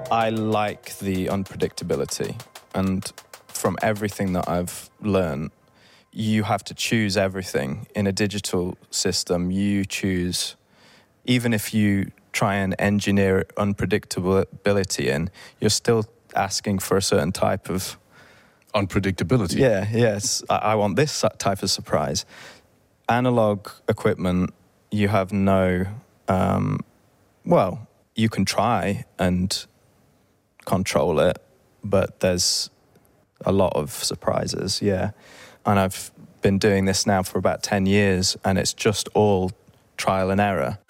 I like the unpredictability, and from everything that I've learned, you have to choose everything. In a digital system, you choose, even if you try and engineer unpredictability in, you're still asking for a certain type of unpredictability. Yes. I want this type of surprise. Analog equipment, you have no, you can try and control it, but there's a lot of surprises, yeah. And I've been doing this now for about 10 years, and it's just all trial and error.